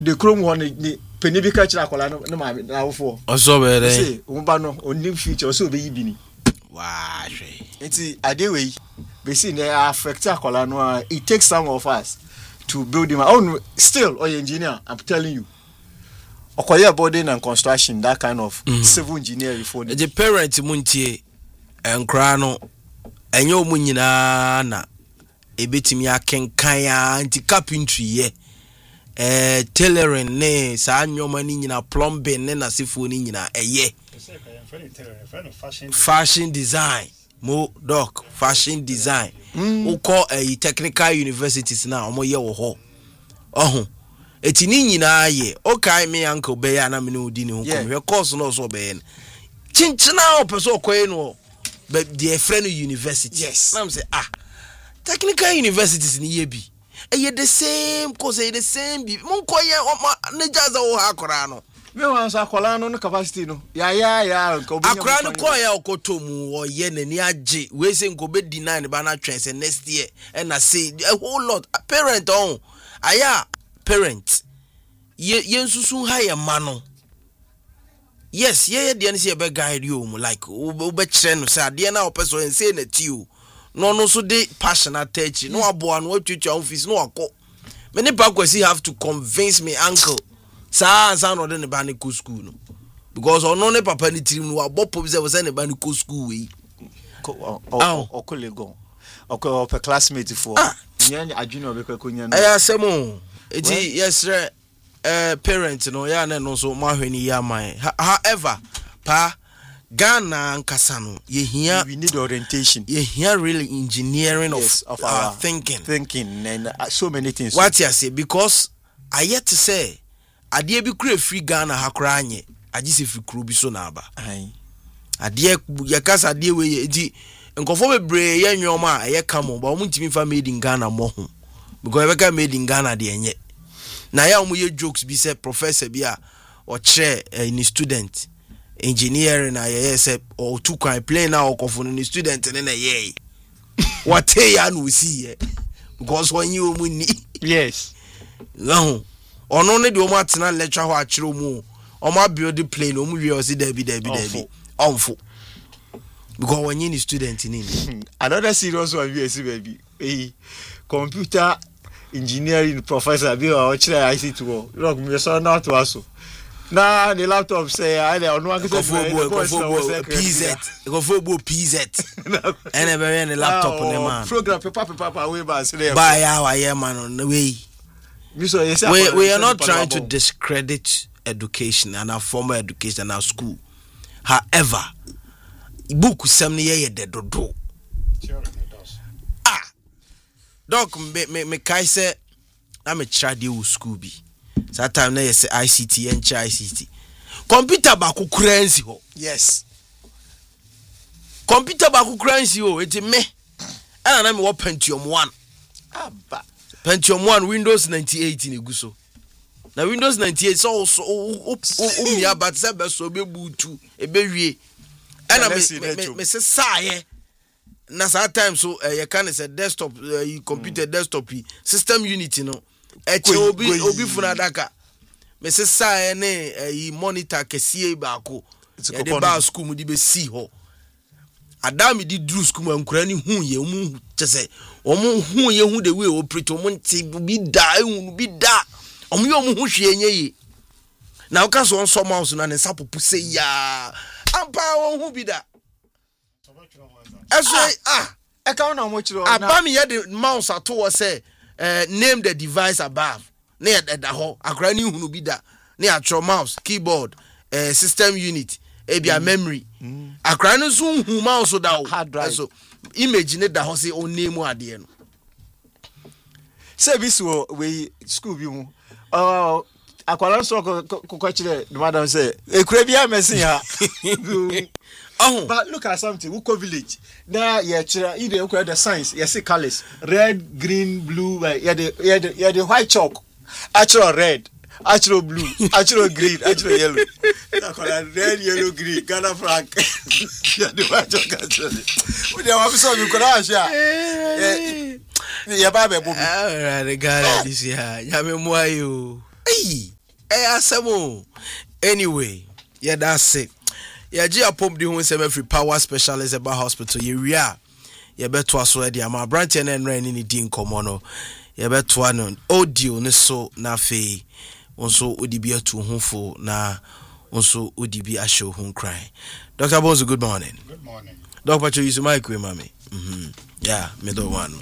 the chrome one ni penny bi ka kira akola no ma na wofo oso be dey say wo ba no oni future oso be yi bi ni wa hwe enti ade we be see na affect akola no it takes some of us to build him own still or engineer I'm telling you okoye building and construction that kind of civil engineer before the parents muntie enkra no enye omu nyina na ebetimi akenkan ya anti carpentry ye tailoring ne sa nyoma ni nyina plumbing ne na sefo ni nyina eye fashion design mo doc fashion design uko technical universities na omoye wo ho ohun eti ni nyina ye okay me uncle be ya na me no di ni ho kom we course no so be chinchina opeso okoye no but the friend university yes na me say technical universities ni ye bi the same course the same bi mon koye na jaza wo ha akora no me wan sa akola no capacity no ya nko bi akora no koye okotomu wo ye nani age we say nko be deny ba na twen say next year and I say a whole lot parent on aya parent ye nsusu ha ye ma no yes ye de say be guide you like we be kire no say de na opeso en say na ti o no so de passion attach no aboa no atwetwa office no akọ me ne pa kwasi have to convince me uncle sa no de ne ba ne ko school no because ono ne papa ni tirim no abopop say ne ba ne ko school we okolego o pe classmate for nyan adwene obekọ nyan aya semo eti yes parents no ya na no so mahweni ya man however pa Ghana and Kasano, we need orientation. You hear really engineering of our thinking and so many things. What you say because I yet to say, I dear be create free Ghana hakranye. I just if you crew be so naba. I dear Yakasa dear way and conform bray yan your ma a come on, but won't me for made in Ghana more because I made in Ghana the yet. Now ya jokes be said professor bia or chair in student. Engineering I say or two kind play now or any student and then a what you see because when you yes no or no need to lecture what you move or my building plane or movie or see Debbie awful because when you student in another serious one baby a computer engineering professor be or ICT look me so not to us. Na the laptop say I don't know PZ and a very laptop on the man program papa we buy our man on the way we are not trying to discredit education and our formal education and our school however book semni ye de dodo doc me kai say I'm a child school bi that time na say ICT and ICT computer ba ku currency ho yes computer ba ku currency ho eti me ana na me wo Pentium 1 Pentium 1 Windows 98 in eguso na Windows 98 so mi about say be so be butu e be wie ana me say saye na that time so you can say desktop computer desktop system unity no obi funadaka me se sa ne monitor kesie ba ko e de ba school mu di be see ho adam di dru school mu ankura ni hu ye mu tese omu hu ye hu de we operate omu nti bi da ehun bi da omu ye omu hu hwe enye yi na oka so onso mouse na ne sapopu se ya ampa won hu bi da eso e ka na mo chiro na abami ye de mouse ato wo say name the device above near the ho akra ni hunu bi da near atro mouse keyboard system unit ebia memory akra no so hu mouse da ho so image ne da ho say o name ade no service we school bi mu akwara so ko kire the madam say ekura bi amesi ha but look at something Uko village now yeah you the signs you see colors red green blue yeah the white chalk actual red actual blue actual green actual yellow red yellow green Ghana flag yeah the white chalk actually we dey want so we could share yeah baba bobi the Ghana this year ya me mo ayo Hey, asemo. Anyway, yeah, that's it. Yeah, Gia Pop the home sem every power specialist about hospital. Yeah, yeah, beto aso e dia ma branch and ran in the komono. Yeah, beto anon audio ne so na fe. Onso odibi atu hunfo na onso odibi asho hun cry. Dr. Bonzo, good morning. Good morning. Dr. Pacho, you mic with mommy. Yeah, middle one.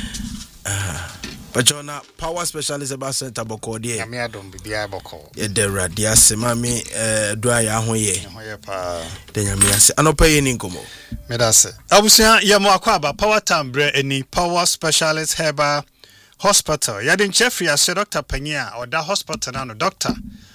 Pachona power specialist about center boko de. Me adom bibia boko. Ye de radia se mami do aya ho ye. Ho ye pa. De nyame ase. Anopa ye ni nkomo. Me da se. Abusia ye mo akwa aba power tambre eni power specialist herba hospital. Ya de nchefri ase Dr. Panyia or da hospital na no doctor.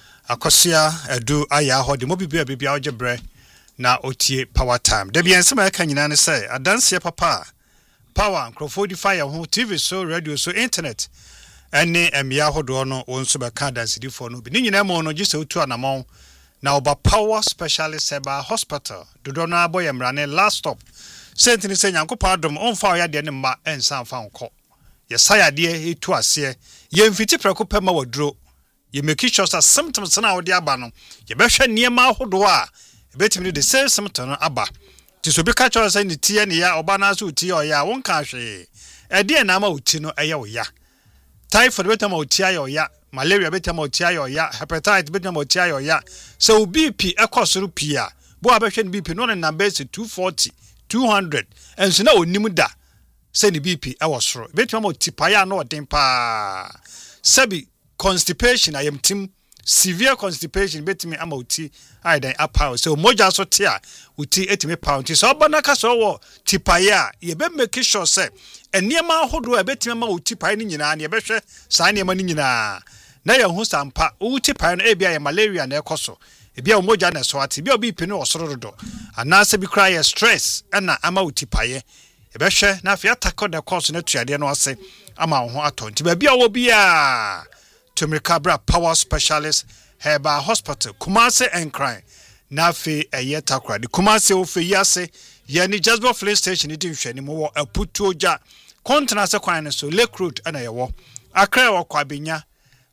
Akosia edu aya ho de mo bibia ojebre na otie power time. De bia nsema ka nyina ne se adanse papa. Power nkrofodi fire ho TV so radio so internet ene emia hodo no wonso be ka dansidi fo no bi ni nyina mo no gise otu anamon na oba power specialist seba hospital dodo na aboye mrane last stop sentini se nyankopɔ adom onfa oya de ne mma ensan fa nko ye sayade etu ase ye mfiti preko pema waduro ye make sure that symptoms na wode aba no ye behwe niema hodo a ebetimi de same symptom no aba tiso bi ka cho say ni tie ne ya oba na so tie oya won ka hwe e de na ma uti no eye oya typhoid betama uti ayo ya malaria betama uti ayo ya hepatitis betama uti ayo ya so BP ekosoro pia bo abehwe ni BP no na base 240 200 enso na onim da say ni BP e wosoro betama uti pa ya na odin pa sabi constipation ayam tim severe constipation betimi ama uti aidan apa so moja so tia uti etimi pound so obana ka so wo tipaya ye be make sure say eniema ahodo e betimi ama uti pai ni nyina na ye behwe saa eniema ni nyina na ye hu sampa uti pai no e bia ye malaria na ekoso e bia moja na so ati bia obi pinu osoro do ana se bi cry ye stress na ama uti pai e behwe na afia takọ de course na tuade no ase ama ho atonti ba bia wo bia Tumikabra power specialist herba hospital Kumase and Cry Nafi Ayeta Kradi Kumase ofe yase yani Jasper Flint Station iti mhwani mo aputuoja kontena se kwan so Lake Road ana yewo Accra wo kwabenya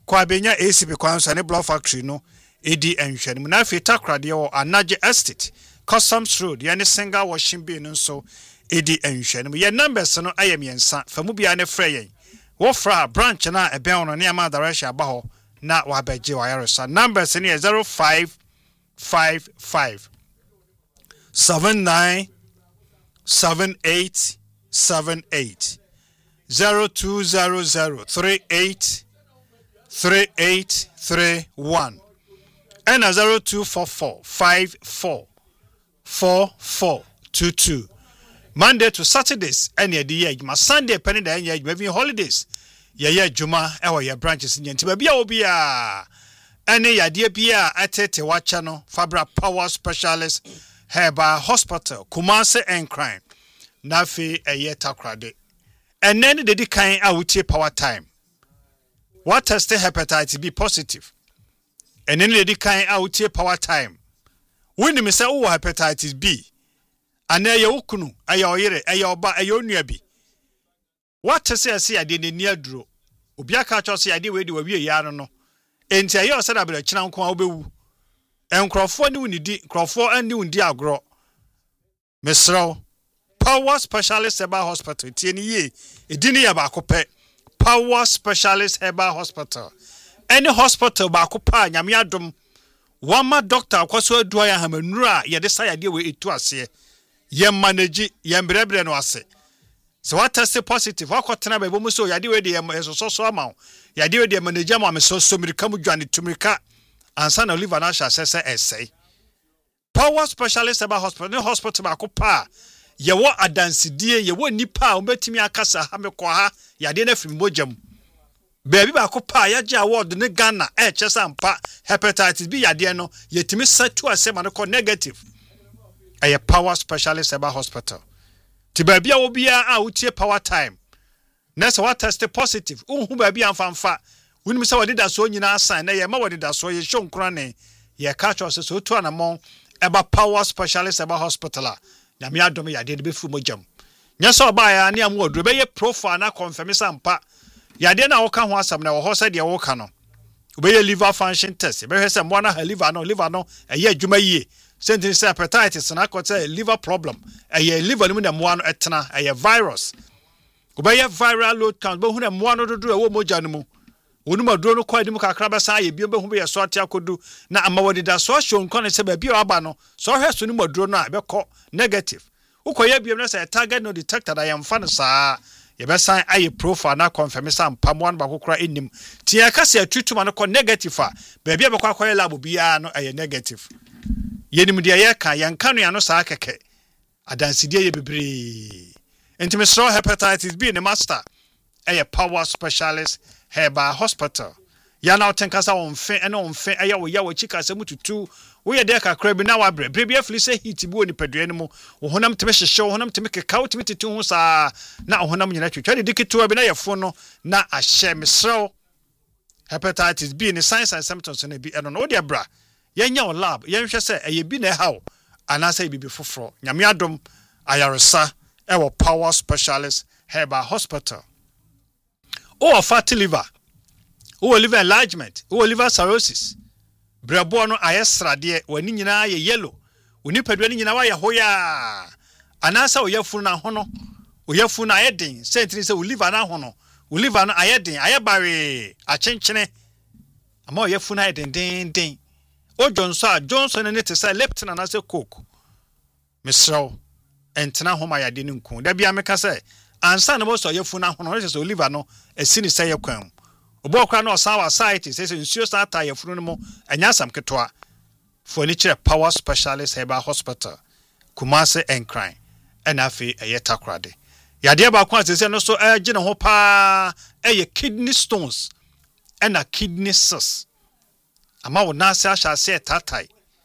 ACP kwan so ne block factory no edi enhwani nafi takrade wo Anaje Estate Customs Road yani single washing bin nso edi enhwani ye numbers no ayemiensa famu bia ne frey Wofra branch na ebe ono ne ama direction aba ho na wa beje wa yaresa numbers ni 0555 79 78 78 0200 38 3831 and 0244 54 4422 Monday to Saturdays any the year my Sunday penny the year maybe holidays ye juma ewa your branches nti ba bia obi a ene yade bia atete wacha no Fabra Power Specialist Herba Hospital Kumase and Crime nafi eye takrade and then the kan a wutie power time what test hepatitis B positive and then the kan a wutie power time when me say o hepatitis B ana ye wokunu aye oyere aye oba aye onua bi what say ade ne ni aduro obi aka cho say ade we de wawie ya no enti aye o sada bele kina nko a obewu enkrofo ni unidi krofo ani undi agro mesro Power Specialist Herba Hospital tie ni ye edini ya ba kope Power Specialist Herba Hospital any hospital ba kopa nyame adom wama doctor akwaso adua ya hamanuru a ye de say ade we etu ase ye manage ye mbrebre no ase so what test positive akotena ba bomu so yade we de ye so ama yade we de manage ama me so mirika mu dwane tumika ansa na liver na sha sese essay Power Specialist Herba Hospital ne hospital ba kopa ye wo adansidie ye wo nipa o betimi akasa ha me kwa ha yade na firi mojam baby ba kopa ya je award ne Ghana chesa mpa hepatitis B yade no yetimi satu asema no negative a Power Specialist Herba Hospital ti baby a obia a utie power time na se what test positive hu baby amfanfa woni se wode da so nyina asan na ye ma wode da so ye hwonkura ne ye ka cho so to anamon eba Power Specialist Herba Hospital na me adom yade de be fu mojam nya so ba ya ne am odro be ye profile na confirm sampa yade na wo ka ho asam na wo ho se de wo ka no obeye liver function test be hwese mo na ha liver no eye adwuma yie sentin say hepatitis na akọta liver problem eye liver no mu na mo no etena eye virus obeye viral load count be hu na mo no dodo ewo moja no mu onuma duro no kwa dimu kakra be sa ye bi be hu be ye so ate akodu na amawadida so show nkon ne se ba bi o aba no so hwe so no maduro no a be kọ negative ukoye bi na say target no detector da yamfa no saa ye be san aye profile na confirm say mpamwan ba kokora enim tia ka se atutuma no kọ negative a ba bi be kwa akoye lab bia no aye negative yenim de ye ka yanka no ya no saa keke adansidie ye bebre entime so hepatitis B ne master aye power specialist Heba Hospital. Yana tenkasa onfe ene onfe aya wo ya wo chika se mututu wo ye de kakra bi na wa bre bi afili se hit bi oni padua ne mu wo honam teme hyehye wo honam teme keka wo teme titu ho saa na honam nyina twetwa de dikitu bi na yefo no na ahye mesrew hepatitis B ni signs and symptoms na bi eno no de bra yenya wo lab yenhwe se eye bi na hawo anasa bi foforo nyame adom ayaresa ewo power specialist Heba Hospital. Or fatty liver, or liver enlargement, or liver cirrhosis. Brabo no ayesra de wani nyina ye yellow. Uni pedwani nyina wa ye hoya. Anasa oyefu na hono. Oyefu na ayedin. Sentri se liver na hono. Liver na ayedin, ayebare, achenchene. Ama oyefu na ayedin den. O Johnson ne te say leptin na say coke. Misraw entena homa yade ne nku. Da bia meka say ansa na boso yefu na hono se liver no esini say yakwan obokra na osawa site say nsuo sa ta yefunu no mo anyasam ketoa furniture power specialist Heba Hospital Kumase Enkran enafi eyetakrade yade ba kwa se no so gine ho pa kidney stones ena kidney cysts ama wona se asha se tatai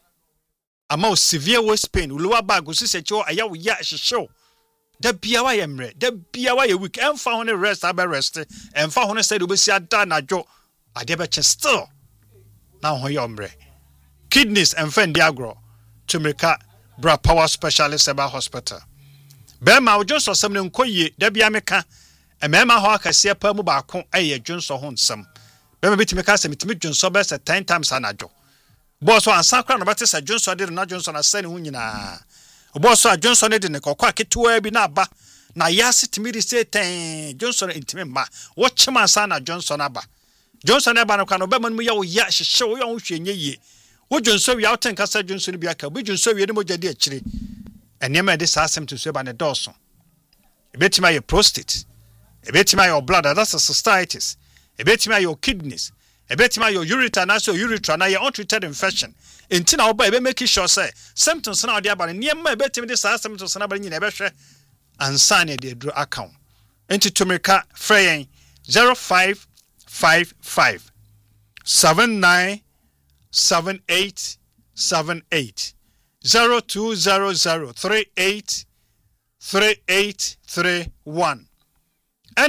ama severe waist pain uluwa bag usise cho aya wo ya hyehyew da biawa ye mre da biawa ye week emfa ho ne rest aba rest emfa ho ne said obesi ada na dwo ade be che still na ho ye mre kidneys emfa ndi agro tumeka bra power specialist Heba Hospital be ma ojonso sem ne nkoye da bia meka emema ho akase pa mu ba ko eye dwonso ho nsem be ma bitimi ka se mitimi dwonso be se 10 times anadwo boss one sakra no bete se dwonso de na dwonso na sane hu nyina oboso a Johnson de ne kokwa ketewa bi na aba na yase timiri se ten Johnson intime ma wo chema sa na Johnson aba no kwa no be man mu ya wo ya hyehye wo ya wo hwenye ye wo Johnson wi awten kasa Johnson bi aka bi Johnson wi ne mojade akire enema de sa asem to so ba ne doso ebetima your prostate ebetima your blood that's a cystitis ebetima your kidneys ebetima your ureter na so urethra na your untreated infection enti na oba ebe make sure say symptoms na odi aba ne ma ebetimi de sa symptoms na ba nyina ebehwe ansa na de dro account enti tumeka freyen 0555 797878 0200383831 and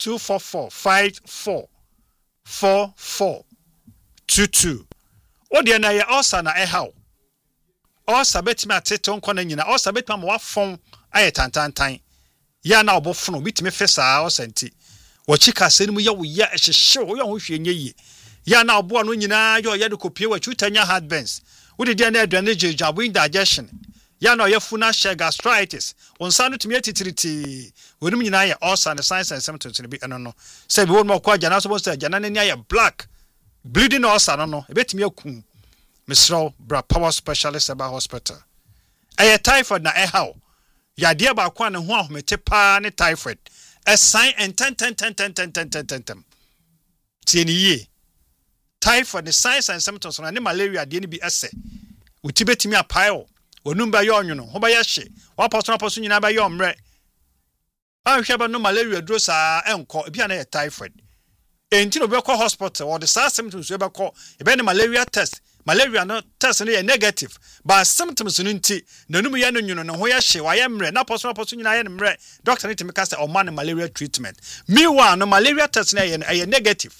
0244544422 Odi na ye osa na ehaw osa betimi atete nkona nyina osa betimi ma wafon aye tantantan ya na obofono bitimi fesa osa nti wachika seni mu ya wo ya hyehye wo ya ho hwenye yi ya na obo no nyina yo ya de kopie wa chutanya heartburns wodi dia na aduane jejabo indigestion ya na oyefuna share gastritis onsa no timi atitiriti wonum nyina ya osa na signs and symptoms bi eno no say bi won mo kwa jana so bo say jana na ya black bleeding osa no ebetimi akun misro bra power specialist Heba Hospital typhoid na ehaw ya dia ba kwa ne ho ahomete pa ne typhoid sign and 10 tieni ye typhoid the signs and symptoms na ne malaria de ne bi ese utibetimi apaio onum ba yo onwono ho ba ya hye wa poso nyina ba yo mre ahwe ba no malaria dro sa enko bia na typhoid enti no be call hospital or the symptoms we be call e be malaria test malaria no test no negative but symptoms no nti nanum ya no nwuno no ho ya hye wa ya mre na poso nyina ya mre doctor need to make us a man malaria treatment meanwhile no malaria test na ya negative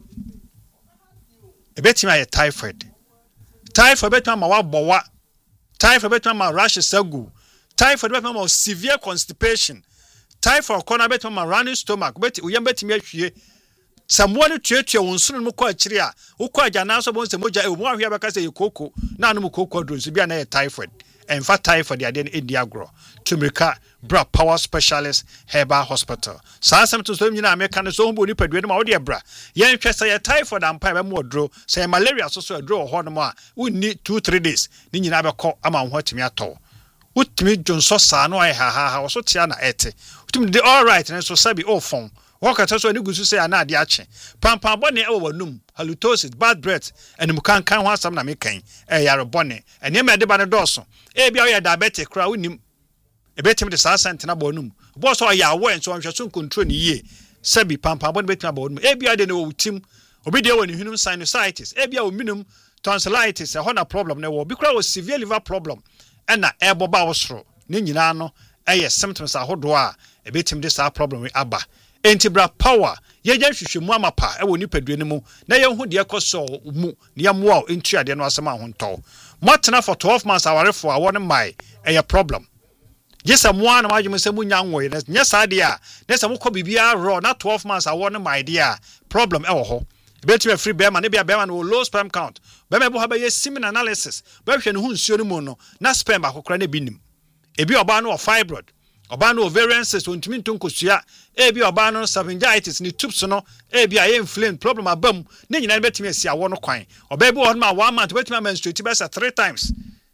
e betima ya typhoid betima ma wa bowa typhoid betima ma rashes agu typhoid betima ma severe constipation typhoid kona betima ma running stomach beti uyam betimi ahwie Samoa no tuatua won sunu mu kwa akiri a wokɔ agya na so bon se moja e mo ahwe abaka se yekoko na no mu kokɔ dron so bia na typhoid en fa typhoid ade no edi agro tumirika bra power specialist herbal hospital saa asem to so nyina ameka no so ho bo ni padue no ma wo de bra yen hwɛ sɛ typhoid ampa be mo odro sɛ malaria so odro ho no mo a wonni 2-3 days ni nyina bɛkɔ ama wo ho atimi atɔ utimi jonso saa no ai ha wo so tia na ete utimi de all right na so sabi o fon Wakata so ni gusu say ana ade ache. Pampa bone e wo wanum, halitosis, bad breath, and mu kan ho asam na mekan. Yare bone. Ene me de ba ne doso. Bia wo diabetic kra wonim. Betim de saa sentena bonum. Bo so ya wo enso hwe so control ni yie. Sabi pampa bone betim ba bonum. Bia de ne wo tim. Obi de wo ni hunum sinusitis. Bia wo minum tonsillitis. E ho na problem ne wo. Bi kra wo severe liver problem. Na eboba wo soro. Ne nyina no symptoms ahodo a betim de saa problem we aba. Entibra power yeja hwehwemu amapa e wo nipadue ne mu na ye hu de ekoso mu ne yamoa entuade no asema ho ntɔ motena for 12 months awarefo a won mai e problem yesa moa na magye sɛ munya nwoye na nya saa de a na sɛ mokɔ bibia raw na 12 months a won mai de a problem e wo ho betime free bema ne bia bema no low sperm count bema bo ha be semen analysis ba hwɛ ne hu nsuo no mu no na sperm akokora na binim ebi oba no fibroid oba no ovarian cyst ontimi ntonkosua ebi oba no saphengitis ni tubes no ebi aye inflamed problem abam ne nyina betimi asia wo no kwan oba bi wo no ma 1 month betimi menstruate besa 3 times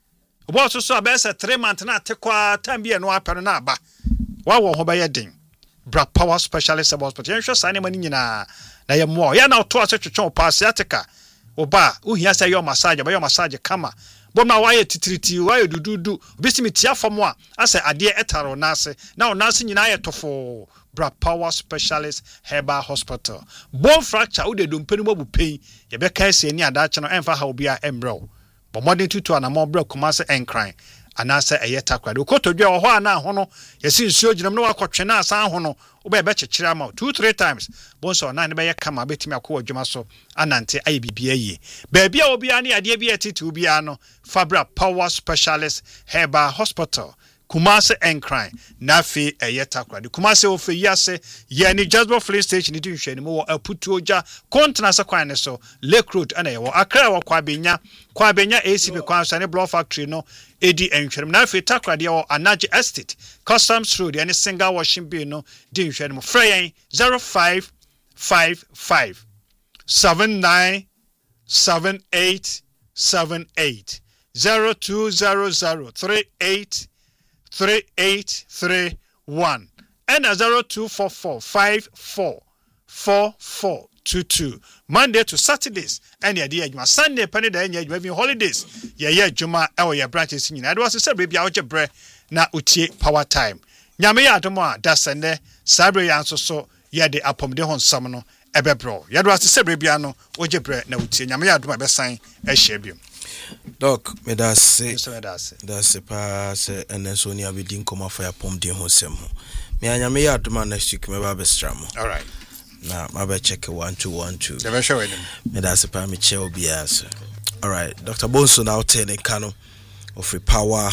oba so besa 3 months na atekwa tambia no apɛ no na aba wa wo ho ba ye den bra power specialist hospital yenhwe sane mani nyina na ye mo ya na to asotwetwe pa asiatica oba uhia sɛ yo massage ba yo massage kama Boma waye titiriti waye dududu bisimi tia famo a ase ade etaro nase na onase nyina ye tofo bra power specialist herbal hospital bone fracture ude dompeni mabu pain ye be ka ese ni adache no emfa ha obi a emrew bo modern tutu na mo bra kuma se enkran anase eyeta kwade okotodwe wo ho ana ho no yesi nsuo ginam no wakotwe na asan ho no oba be kyekire ama 2-3 times bonso na ne be ye kama betimi akọ adwuma so anante aye bibia yi ba bia obi ani ade bia titi obi ano Fabra Power Specialist Herbal Hospital Kumase Enkran Nafi Eyeta Kwade Kumase ofe yase ye ni Jasper Fleet Station ni tinhwe ni mo aputu oja kontena se kwan ne so Lake Road ana ye wo Accra wo kwa benya ACP kwan so ne Block Factory no edi enhwerem Nafi takrade wo Anaje Estate Customs Road ani single washing bay no di nhwe ni mo frɛ 0555 797878 0200383831 and 0244544422 Monday to Saturdays and your dear Juma Sunday penny day and your holidays ye Juma or your branches in I was a baby out your breath na utie power time Nyame ya domo da sende sabre yanso so ye de apom de hon samno ebebro ye do ase sabre bia no oje bre na utie Nyame ya domo besan ehye biom Doc, me that's se pa se eneso ni abidin koma fa yapom de ho sem ho. Me anyame ya adoma next week me ba be stram. All right. Na ma be check 1212. The show with him. Me that's se pa me che obi as. All right. Dr. Bonso now tell the kano of power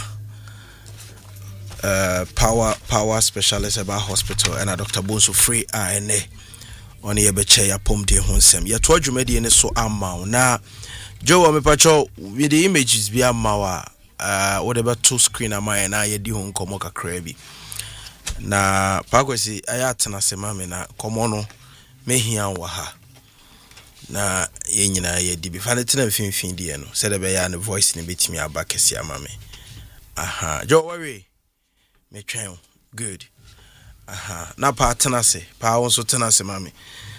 specialist about hospital and Dr. Bonso free ane on ye be che yapom de ho sem. Ye to adwumadi ne so ama na Joe me pacho with the images be amawa whatever two screen am I na ye di ho nkomo kakra bi na pakwesi ayatena sema me na komo no mehia wa ha na ye nyina ye di bi fa ne tena mfimfin di no se de be ya ne voice ne betimi aba kesi ama me aha Joe worry me twen good aha na pa tena se pa won so tena se ma me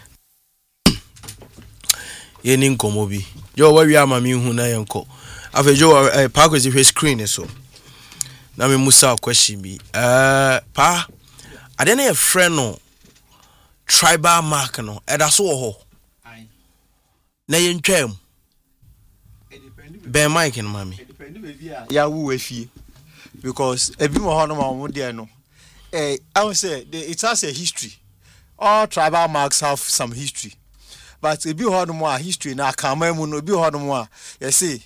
ye ni nkomo bi Joe where am me hu na yenko afa Joe pa kwesi hwe screen so na me musa question bi pa ade na ye friend no tribal mark no eda so ho na ye ntwam ben mike no mami ya wu afie because ebi mo ho no ma mo de no I would say it has a history. All tribal marks have some history. But if you heard more history na kama mu no bi heard more you see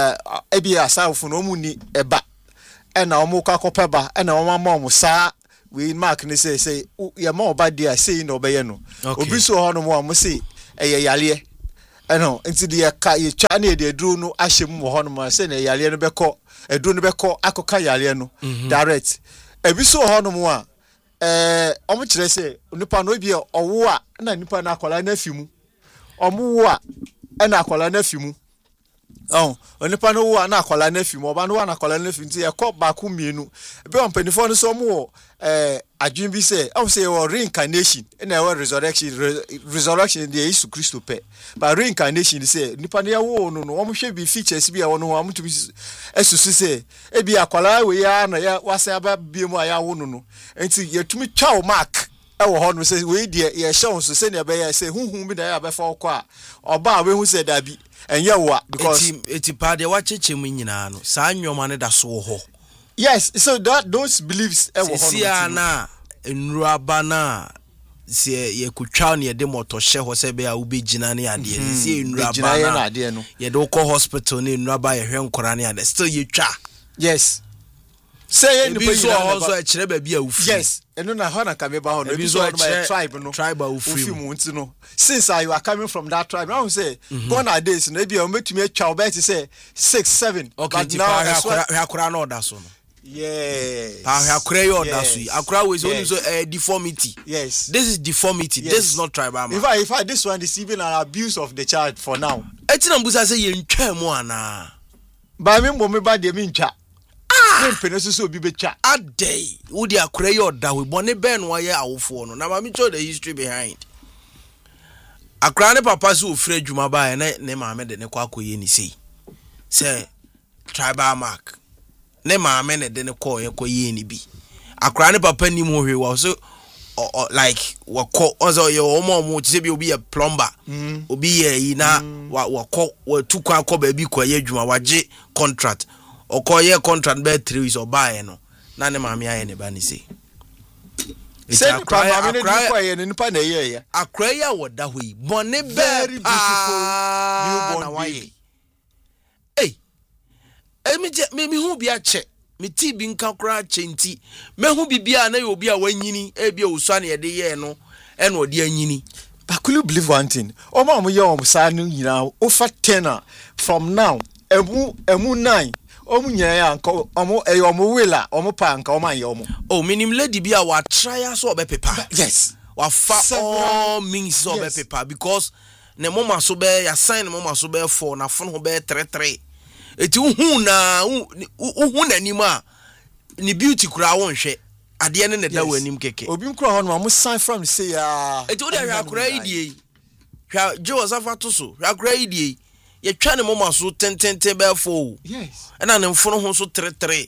ebi asafo no mu ni eba e na omo kwakopeba e na omo mo sa we mark ne say ya ma oba dia say na obeye no obi so ho no mo say yale no nti de ka ye twa na de aduru no ahyem ho no mo say na yale no beko aduru no beko akoka yale no direct ebi so ho no mo a omo kire say nipa no bi owo a na nipa na akola na afimu omo wo a na akola na afimu onipa no wo na akola na afimu oba no wa na akola na afimu ti e ko ba ku mienu be on penifo no so mo adwin bi say say reincarnation na resurrection de Yesu Kristo pe but reincarnation say nipa na wo no wo hwe bi features bi a wo no wo amtumi esusu say e bi akola we ya na ya wase aba bi mu aya wo no enti yetumi twa mark wo ho no say we de ye hye so say na be ya say huhu bi na ya be fa okọ a oba we hu say da bi enye wo because eti pa de wa cheche mu nyina no sa nwoma ne da so ho. Yes, so that those beliefs sia na enruaba na se ye kutwa na ye de moto hye ho se be a ubegina ne ade se enruaba na ye de ko hospital na enruaba ye hwe nkora ne ade still ye twa. Yes, say any person also e kire ba bia ufi. Yes, eno na ho na kameba ho no bi so my tribe no ufi mu nti no since you are coming from that tribe I say gone are days no be o metumi atwa o be say 6 7 okay, but now akura na oda so no. Yes. Akura your dasu. Akura is only so deformity. Yes. This is deformity. Yes. This is not tribal. In fact, this one is even an abuse of the child for now. Etina mbusa say ye ntwa mu ana. Ba me mo me ba de me ntwa. Me mpene so obi betwa. Adey. Wo di akura your da we bone ben wo ye awofo no. Na ma me show the history behind. Akura ne papa so ofre adwuma ba ne ma me de ne kwa akoye ni sei. Say tribal mark. Ne maame ne de ne call ye koye ni bi akra ne papa ni mo hwe wa so like wa call ozo ye omo ti se bi obi ye plumber obi ye yi na wa call wa tukwa ko ba bi koye adwuma waje contract okoye contract be 3 weeks obaye no na ne maame aye ne ba ni se akra ne koye ne nipa na ye ya akra ya woda hoi bone very beautiful newborn baby. Me hu bia che me ti bi nka kora che nti me hu bibia na ye obi a wanyini e bia osua na ye de ye no e na ode anyini. But could you believe one thing? Omo ye omsa no nyina over 10 from now emu 9 omu nyina ya nka omo wela omo pa nka omo ye omo. Oh minim lady bia wa try so obe pepa. Yes. Wa fa all means obe pepa because ne mama so be ya sign mama so be 4 na fon ho be 3 eti uhu na nima ni beauty kura won hwe ade ne da wanim keke obi nkura ho no mo sign from say ya eti wo da hwa kura idie hwa jo safa to so hwa kura idie ye twa ne mama so tentente be fo yes na ne mfono ho so 3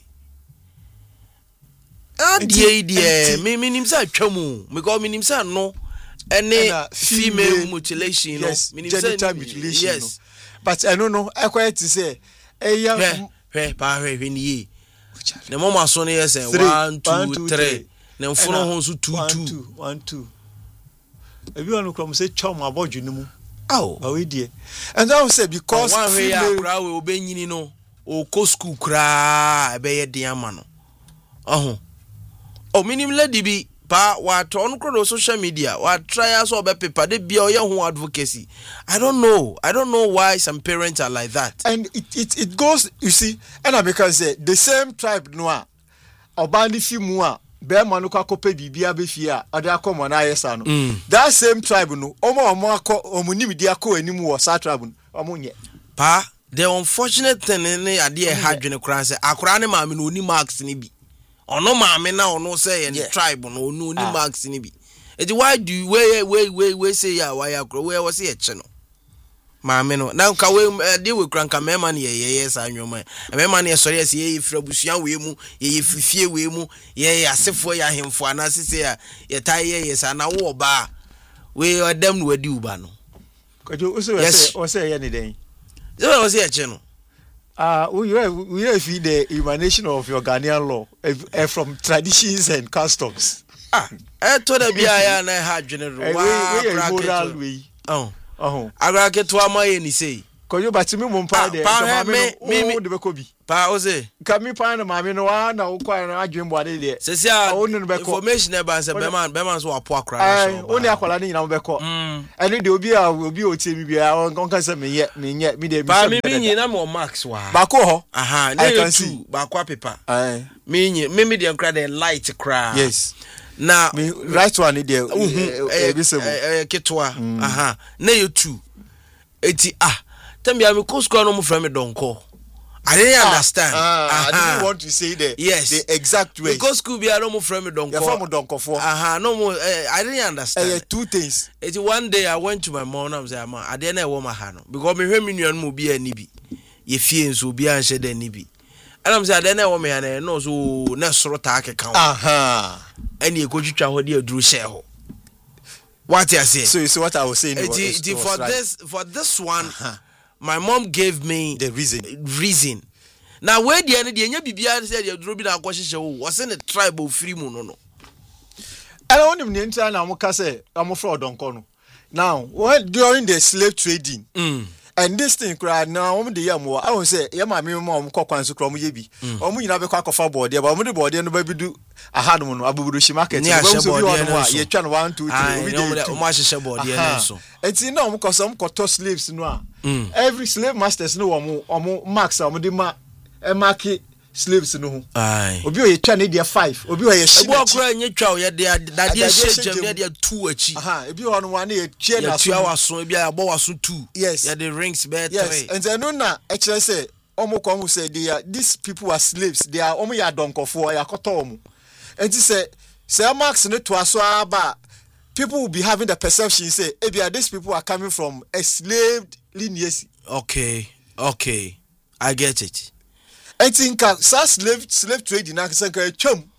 adie idie me nim sa twamu because me nim sa no any female mutilation no me nim sa mutilation yes but I don't know I quite to say hwe ni ne mama so ne yes 1 2 3 ne mfono ho so 2 1 2 ebi wonu krom say chom abodwu ni mu awo die and I say because one way akra we obenyini no o ko school kra ebe ye den ama no minim lady bi pa wa ton kro social media wa try as obe paper de bia oye ho advocacy. I don't know why some parents are like that, and it goes, you see, and I because the same tribe no obani fi mu a be ma no kwakope bibia be fi a ade akomo na ayesa no that same tribe no omo akọ omunim di akọ anim wo sa tribe no omo nye pa. The unfortunate thing ne ade e hadwene kra se akora ne maame no oni marks ni bi ono maame na ono say any tribe no oni marks ni bi. Why do you we say ya why akora we was say eche no maame no na nka we de we kranka mema ne ye sa anwoma mema ne sori ase ye frabusua we mu ye fifie we mu ye asefo ya hemfo ana sese ya ye tai ye sa na wo ba we odam no wadi uba no kwajo o say ye ne den so was here cheno we feed the emanation of your Ghanaian law from traditions and customs to the bia na ha general we moral way agra ke to amaye ni sei Koyo batimi mo mpa de me de beko bi pa o se ka mi pa na maame no wa na wo kwa na adwembo ade de sesia information e ban se be man so apo akra so oni akwala ni nyina mo beko ene de obi o tie mi bia on kan se me de mi pa mi nyina mo max wa ba ko ho aha na you two ba kwa paper mi de nkra de light kra yes na me right one de ketwa aha na you two eti tell me I'm school no friend me donko. I didn't understand. I didn't want to say the exact way. Because school be no friend me donko. You from donko for. No more. I didn't understand. Two things. It's one day I went to my mom and say, "Ma, I didn't want my hand because me hwe me nuan mu bi anibi. Ye fie nso bi an hye da nibi." And I'm say I didn't want my hand no so na soro ta akeka ho. Any e kodwitwa ho de aduru hye ho. What you say? So what I was saying for this one. My mom gave me the reason. Now where the end the nya bibia say the duro bi na akwahyehe wo was in the tribe of free mu no. I don't even enter na mo ka say am for donko no. Now during the slave trading and this thing cry now the year more I won't say ya ma me mom kokwan so kro mo ye bi. Omo nyina be kwa kofa board e ba mo de board e no ba bi du ahad mo no abuburushi market e ba so bi on wa ye twa no 1 2 3 we dey o ma hyehe board e no so. Enti na omo koso omo koto slaves no a every slave masters no omo max omo de ma e market slaves no ho obi o ye twa ne dia 5 obi o ye hye bo kura nye twa o ye dia dade hye jam ne dia 2 achi ebi o no wan ye twa na so waso ebi ya bo waso 2 yes ya the rings be 3 yes and then no na e kire say omo ko hu say these people are slaves they are omo ya donkofo ya koto omo enti say max ne to aso aba people will be having the perception say these people are coming from a slave lineage. Okay I get it. I think slave trade in Africa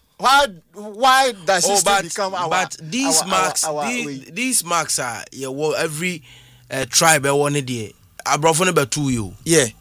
why does it become our but these these marks are every tribe I want there abrofo no betu you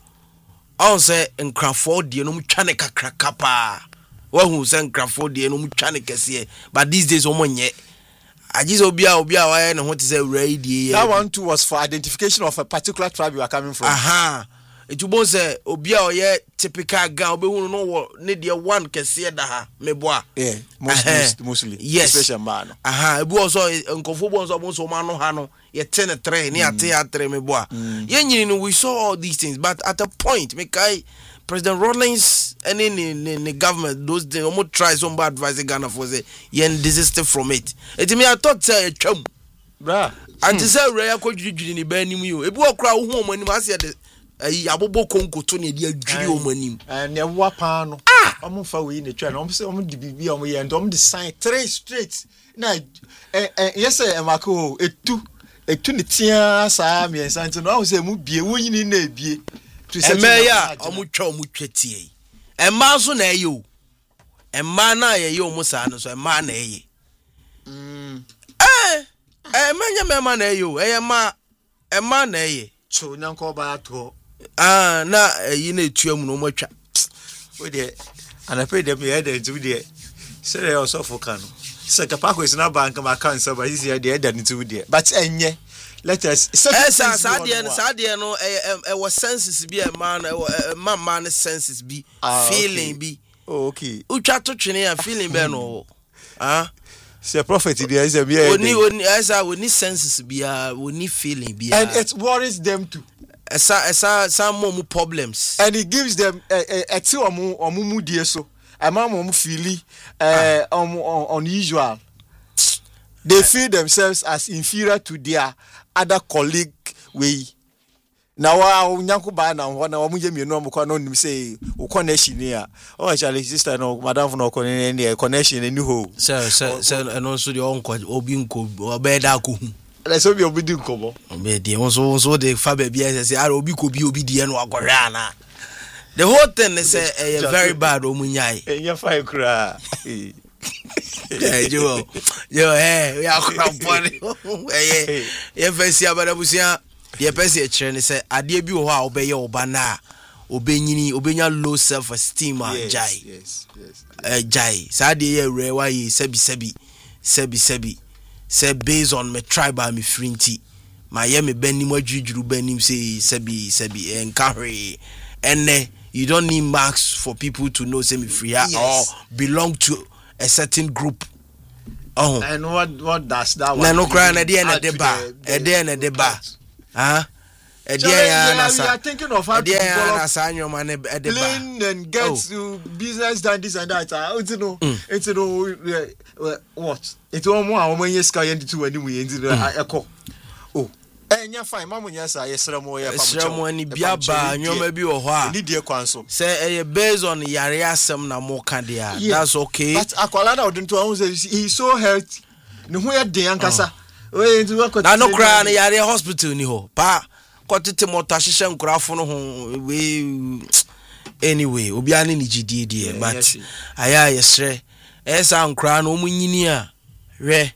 I say nkrafo de no mtwane kakraka pa wa hu say nkrafo de no mtwane kese but these days omonye ajize obia wa na ho te say ura that one too was for identification of a particular tribe you are coming from. It will say obia oye typical ga obehunu no wo ne de one kese da ha meboa mostly yes. Special man ebu also nkofo bo so ma no ha no ye 10 ne ate 3 meboa ye nyini no we saw all these things but at a point make President Rawlings and in the government those they almost try some bad advice Ghana for say yen desist from it me I thought say twam bra and say we akwadwidwiri ni ba nim yo ebi okra wo hu omanim ase de abobo konkoto ne de adwiri omanim ne wa pa no omo fa we ne twa no omo say omo de bibia omo ye ndom de sign 3 straight na yes emako etu ne tia sa mi ensanti no I say mu bie wo nyini na ebie emeya omutwa omutwetie emma so na eyo emma na ye omu sa no so emma na eye menya mema na eyo emma na eye cho nyanko ba to na eyi na etuam no omutwa we de anape de me head into de say you so for kan say kapako is na bank ma account so but is here de head into de but enye let us sadie no was senses be a man senses be feeling be okay utwa to twene ya feeling be no say prophet there is a be oni senses be oni feeling be and it worries them too some more problems and it gives them a ti omu die so am feeling unusual. They feel themselves as inferior to their other colleague way. Now nyanko ba na omu je mienu amko no nim say o connection here. Oh actually sister no madam no connection any ho. So and also the uncle obi nko obeda ko hu. Let's obi di nkobo. Obi di so the fa ba bia say obi ko bi obi di no agore ana. The whole thing is very bad omunyai. Enya fine kra. Yo we are craponi fancy abadabusia ye pese e kire ne se ade bi wo ha obeye oba na obenyini obenya low self esteem jai jai sa ade ye rewa yi sebi say based on my tribe and me frinti ma ye me banim adwudwuru banim say sebi enka hwe enne you don't need marks for people to know say me free or belong to a certain group. Oh, and what does that one? No cry na dey na deba. Huh? We are thinking of how to develop clean and get to business done this and that. It's what? It's all more when you sky into anyway into the echo. Oh, and you're fine, Mamma. Yes, I said more. Someone biaba, you may be or what? Need your counsel. Say, based on Yariasam na more candia. That's okay. But Aqualana didn't know he's so hurt. No, where the Ankasa. Na no cry na Yari hospital ni ho. Pa. Kotete moto hihye nkurafo no ho we anyway obi ani ni gidie die but aya yesre esa nkura no munyini a hwe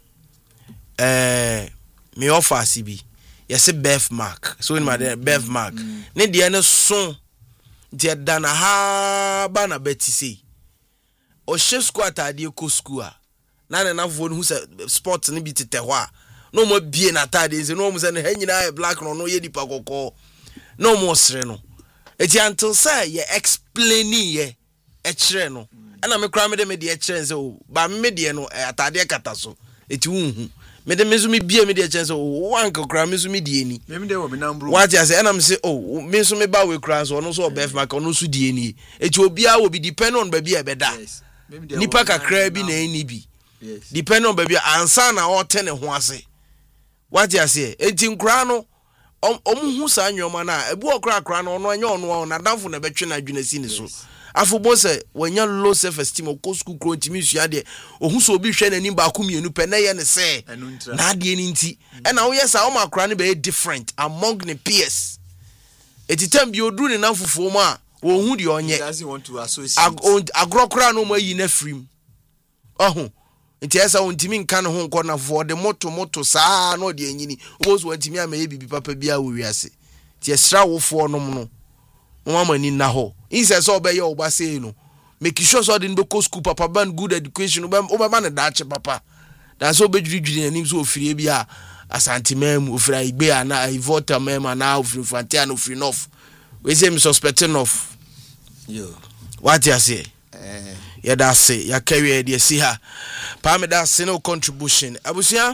me offer sibi yesi birthmark so in my birthmark ne de ne so de dana ha ba na beti sei o hye school atade ko school a na na nafo no hu sport ne bi tete ho a no mo bie na tade nse no mo se ne hanyina black no ye dipa kokko no mo sre no eti until say ye explaining ye e kire no ana me kra me de kire nse o ba me de no atade kata so eti unhu me de mezu me bie me de kire nse o wanka kra mezu me de ni me de wo me nambro what ya say ana me say oh me so me ba we kra so no so obef maka no so de ni eti obi a wo bi depend on ba bi e beda nipa kakra bi na eni bi depend on ba bi ansa na o te ne ho ase. What you say? Enti nkra no omuhu sa anwoma na ebu okra no no anya ono na danfo na betwe na adwunasi ni so afobo se wanya low self esteem o school kro ntimi sua de ohu so obi hwe na nim ba komienu pe na ye ne se na ade ni nti e na wo yesa o makra ne be different among the peers etitam bi oduru ne nanfofo mu a wo hu de onye doesn't want to associate agrokra no mo yi na frim ohun nti esa ontimi nka ne ho nko na for the moto saa no de anyini obozu ontimi amaye bibi papa bia wo wiase ti esra wofo no no mama ni na ho inse so obeye oba sei no make sure so de no go school papa ban good education oba na dache papa dan so obedwidwiri anim so ofiri bia asante mem ofira igbe ana ivota mem ana ofiri fantia no ofiri nof we say me suspecting of yo what you say ya da say ya carry de si ha pa me da say no contribution abusia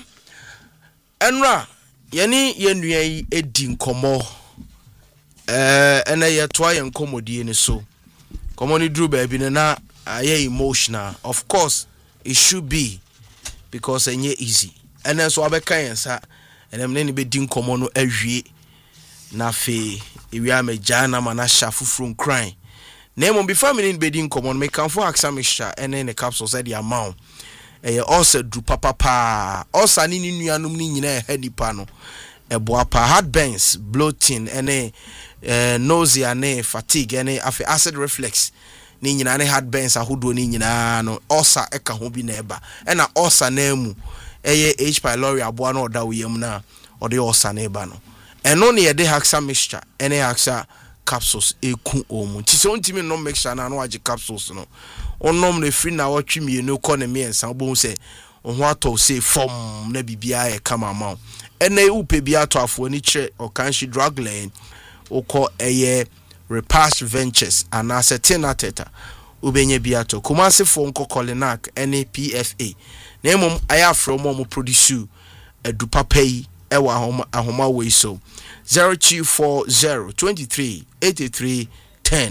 enra yani yenua yi edi nkomo ena ye toa ye nkomodie ni so komoni dru baby na aye emotional of course it should be because enye easy ena so abeka yensa enem ne be di nkomo no awie na fe ewia megana mana sha fufuru nkran na mo be family in bedin common me kan for aksa mixture ene ne capsule said the amount also do papa also ni nuanum ni nyina hedipa no eboapa heartburns bloating ene nausea ne fatigue ene acid reflux ni nyina ne heartburns ahodo ni nyina no also eka ho bi na eba ena also na mu H pylori aboa na oda woyam na ode also na eba no eno ne yede aksa mixture ene aksa capsules eku omu ti se ontimi no mixture na no age capsules no onom le free na watwi mienu ko ne miensa bo se ho ato se form na bibia e kama ma ene upe bia to afo ni kire o kan shi drug lane ukọ Repast Ventures and Acetina Teta ubenye biato kumase fo nko Kolinak ene PFA na emom aya from mo produce edupapay ewa ahoma we so 0240 23 83 10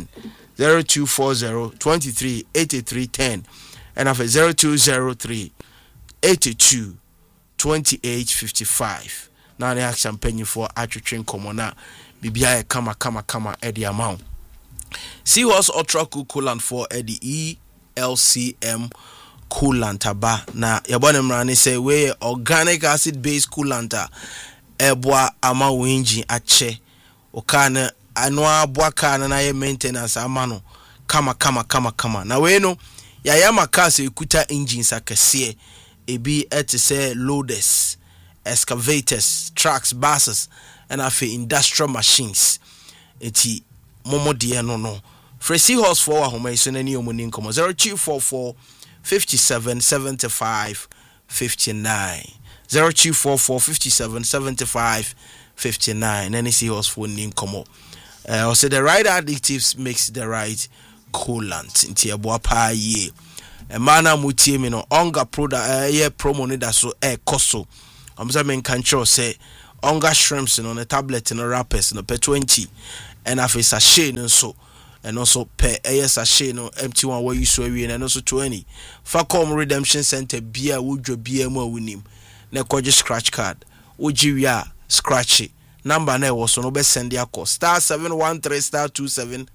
0240 23 83 10 and after 0203 82 28 55 now the action penny for atwetwen komona bibia kama at the amount Seahorse Ultra Cool Coolant for the ELCM coolant aba na yabone mrani say we organic acid based coolant eboa ama winji ache okana anwa boaka na ye maintenance amano kama na we no ya makase ekuta engines akese ebi etise loaders excavators trucks buses and afi industrial machines eti momo de no Seahorse for ahoma iso na ni omuni nkomo 0244 57 75 59 0244 57 75 59 any seahorse phone name come up. Also the right additives makes the right coolant nti eboa pa ye e mana mutie me no onga product ye promo ne da so koso amza men kan say onga shrimps no the tablet no wrappers no per 20 and afi sachet no so and also per sachet no empty one where you so we and also 20 Facom Redemption Center bia wodwo bia mu awunim na koje scratch card oji wi scratch it. Number na was no be send ya call *713*27#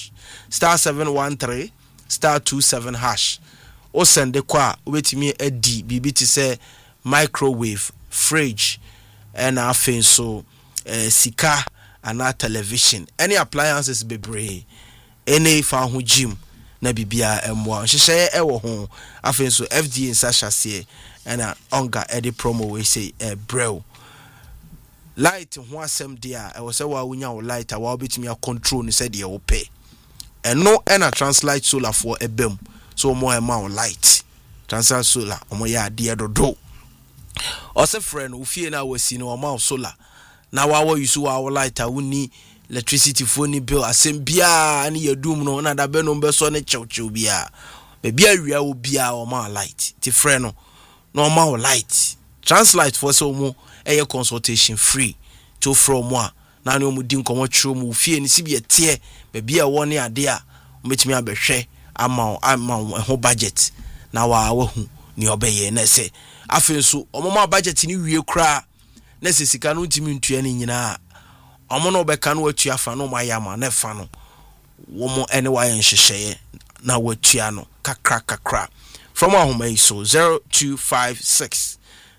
*713*27# o send kwa wetimi adi bibi ti say microwave fridge and afin so sika and television any appliances bebre any fa ho gym na bibia emwa hyehyɛ ɛwɔ ho afin so FDA in sachase and onga edit promo we say brew light ho asem dia e wo se wa wunya wo light a wa obetimi a control ni se dia wo pay eno na Translight solar for ebem so mo e ma wo light Translight solar omo ya de dodo o se friend wo fie na wasi no ma solar na wa use wa light a woni electricity phone bill asem bia na yadum no na da be no be so ne chewchew bia be bia wia wo bia o ma light ti friend no ma wo light Translight for so mo a consultation free to from one na no mu din komo chiro mu fie ni sibie tie be bia wo ne ade a metimi abehwe ama ho budget na wa hu ni obeye na se afen so omo budget ni wie kra na se sika no ntimi ntua ni nyina omo no obeka no watua fa no mayama na fa no wo mo ene wa yen hyehyeye na watua no kakra from ahoma so 0256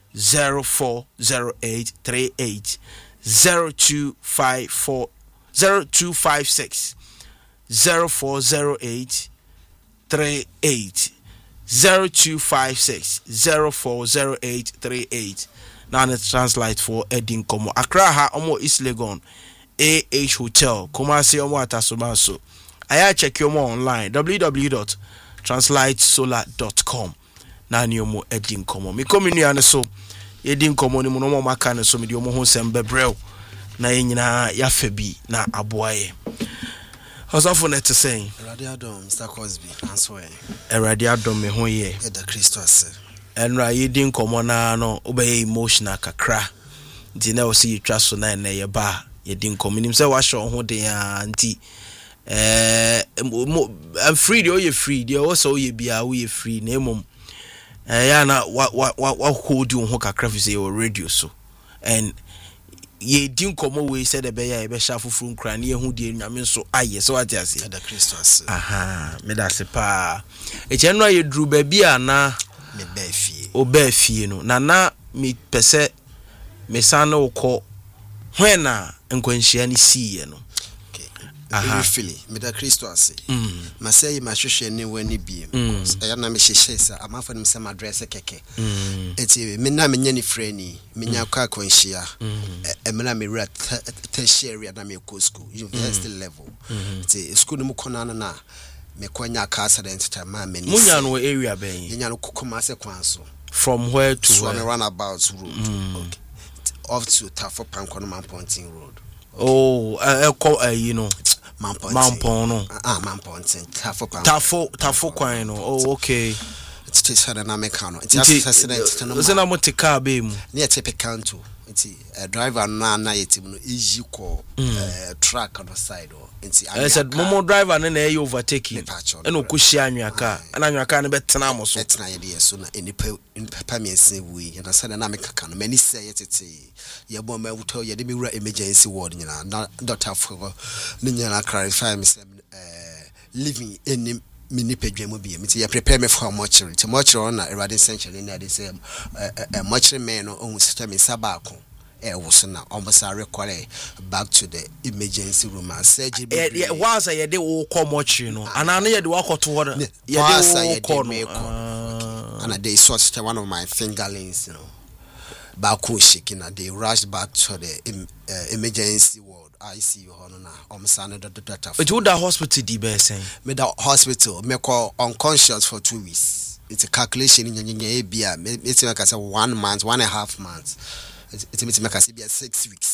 040838 0256 040838 0256 040838 now the Translight for Edin Komo Accra ha omo East Legon AH Hotel Kumasi omo atasomaso aya check your more online www.translightsolar.com na ni omo Edin Komo me kominu ane so Edin Komo ni mo no maka ne so me di omo ho sembe brew na yenyina ya fa bi na aboaye Osafo net saying Radio Dom Mr. Cosby answer Radio Dom me ho ye the Christos enra Edin Komo na no obey emotional kakra nti na o si yitwa so na na ye ba Edin Komo nim se wa hwe ho den anti I'm free the you free the also you be a we free na mum ya na wa hold you ho kakra fi say your radio so and ye din komo we said the be ya e be sha fufuru nkra na ye hu die nyame so aye so what you say the Christos aha me da se pa e che no ye dru ba bia na me ba fie o ba fie no na me pese me san na ukọ hwe na nkwanhia ni siye no Philly, Mr. Christos. Masay, my shusha ni wani beam. I am not a shesa. I'm offering him some address a keke. It's a mina many friendly, Minya Kakonshia, a Melami rat tertiary at Namiko school, university level. It's a school Mukonana, Mekonya Casa and Tamam, Munyano area bay, Yano Kukumasa Kwanso. From where to one runabout road off to Tafo Pankonman Ponting Road. Oh, you know. Mampono. Mamponting. Tafo Quino. Oh, okay. It's just an Americano. It's just a motica beam. Near Tepecanto. It's a driver na easy call truck on the side. I said, Momo driver and then you overtake you. And Okushia your car. And I'm your kind of betanamos. That's an idea sooner in Pamias we and I said an American. Many say it's a Yaboma will tell you the emergency ward, you know, not have for Nina clarify me living in mini page will be. You prepare me for mortuary. To mortuary on a radin century in the same mortuary man on system in Sabaco. Was now almost a require back to the emergency room and surgery. Was I did all come much, you know, and I need to walk to water. Yes, I called me and a day saw one of my fingerlings, you know, back shaking, and they rushed back to the emergency ward. I see you on almost another doctor. But you the hospital, DB saying, made the hospital, me call unconscious for 2 weeks. It's a calculation in your ABR. It's like I said 1 month, 1.5 months. It's make us be 6 weeks.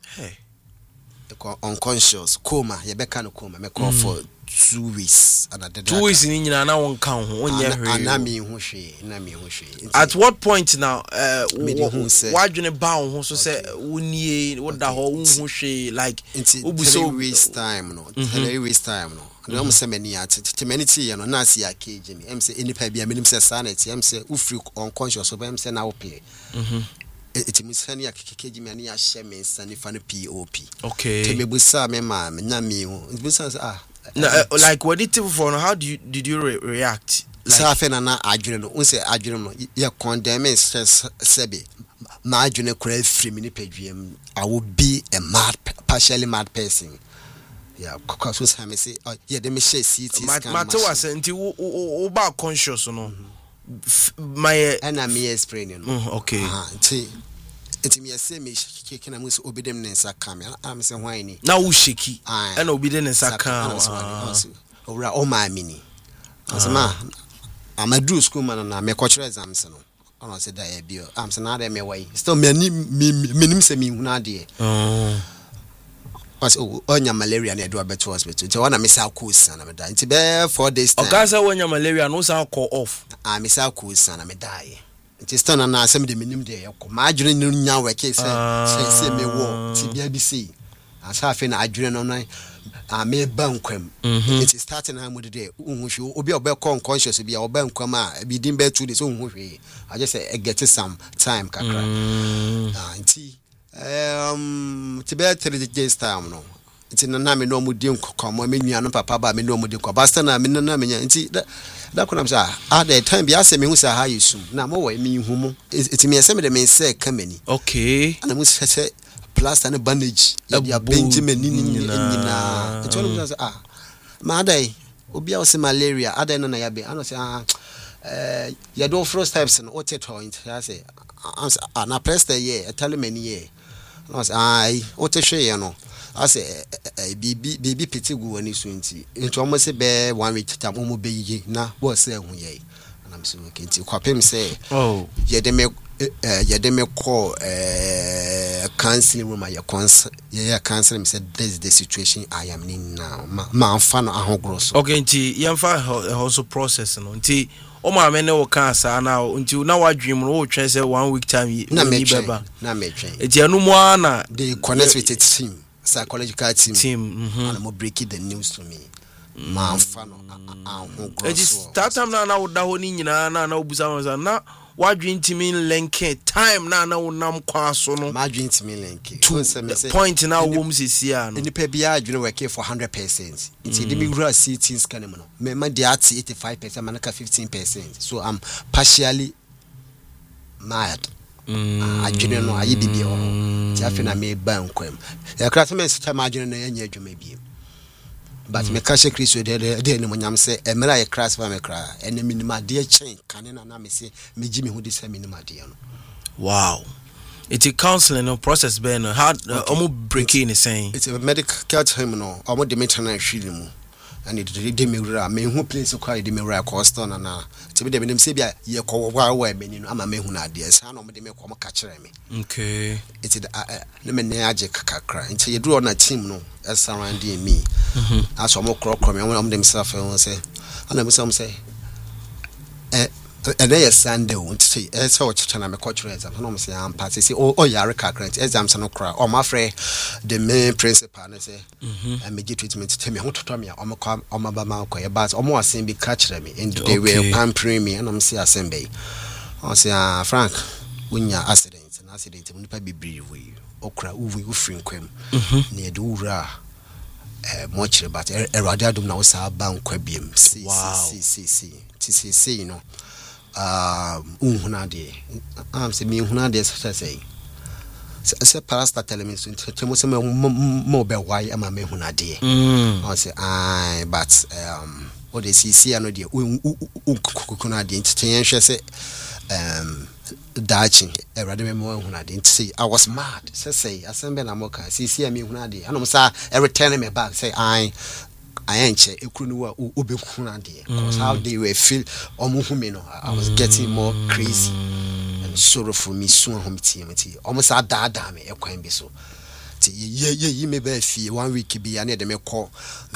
Hey. Unconscious coma. You be kind of coma. Me call for 2 weeks. 2 weeks in India na won kan ho onye hwe. Na me hu hwe. At what point now wadwene ba ho so say wonie woda ho hu hwe like obuso waste time no. 3 weeks time no. No mo say many at temenity ye no na see akage me. Em say enipa bia menim say sanity. Em say ufri unconscious so em say na wo pay. It means funny akeke me ani ahye me sani fa no POP. Okay. Te me busa me ma me na me hu. Busa like what did for how did you react? Like afena na adwene no. Unse adwene no ye condemn stress sebe. Ma adwene kura free me ni pedwem. I will be a partially mad person. Yeah, because what time I say, yeah, they me share CT scan. Matter was until o ba conscious no. My enemy explaining. Okay. It's me say me shaking am so obedem nsa kam. Am say whiny. Na wo sheki. And obedem nsa kam. Ora o ma mini. Asema am a do school man na me cultural exams no. Ono say da e bio. Am say na da me way. Still me nim say me hu na de. Because onya malaria na do beto hospital. Je wana me sa course na me die. Nti be 4 days time. Oga say onya malaria no sa call off. Me sa course na me die. Nti stand na asem de menim de yakọ. Ma adwene no nya weke say me wo. Ti bia bi say. Asa afi na adwene no nan me bankwam. It is starting na mu de unhwe obi obe conscious bia obankwam a bi din be 2 days unhwe. I just say get some time kakra. Nti Tibet 3 days time no. It's in na me no mu di nkokomo me nuanu papa ba me no mu di ko basta na me na me nya nti da konam say the time bi ase me hu say ha yesu na mo wa me hu mu it me say me de me say kamani. Okay. And mo say plaster and bandage ya paint me ni na it all say ma dai obi a say malaria adai na ya be ano say ya do first types no oteto ya say na plaster ye tell me ni ye no say otehwe no I say baby pity go ani so nti nti omo se be 1 week tam omo be yi na bo se hu ye and I'm saying okay nti kwapem say ye de me call counseling room ya counseling me say this is the situation I am in now ma fa no ahogro so okay nti ye mfa also process no nti o ma me ne wo kan sa na nti na wadwem no wo twen say 1 week time yi beba na me twen nti anu mo ana they connect with it team psychological team and mo break the news to me ma fa no ahogro so that time na wo da ho ni nyina na obusa na wadwin timi lenke time na wonam kwa so no madwin timi lenke point na wo mu sesia no ni pa bia adwene work for 100%. It's the big raw CT scan no me ma dey at 85% manaka 15%, so I'm partially mad. Adwene no ayi bibia ho ti afi na me ba nkwam ya kra me system adwene na anya adwuma bi but me kashe Kristo de ni monyam se emra ye crash fa me kra ene minima de chen kane na me se me gi me hu de se minima de no. Wow. It's a counseling no process be no how almost breaking is saying it's a medical team no almost the maintenance hwili mu and it de me wura me hu place kwa de me wura cost na ti be de me se bia ye ko wa beni no ama me hu na de sa no me de me ko ka kire me. Okay. It's the me na age kakra nti ye do na team no surrounding me. As I'm crocom me when them self say and them say and they Sunday won't say so what na me cultural exam no me say am pass say oh yare kakra exams no cry o my friend the main principal and say and me get treatment tell me how to me o ma ba ma ko but o mo asen bi catch me and they were pampering me and I'm say assembly I say Frank unya accident we nipa bibiri we okra uvu free nkwam na ye do wura much but erade adum na wo sa ba nkwa biem see you know unhuna de am se me unhuna de say pastor tell me so tell me say mo be why am me unhuna de I say but what they see no de ukuna de ntien hwe say daching erade me mo unhuna de say I was mad say assemble na mo ka see me unhuna de anom say return me back say I ain't ekuru no wa obekuna de because how they were feel omuhu me no I was getting more crazy and sorrowful me so homiti almost adada me ekwan bi so ye me be fie 1 week bi ane de me call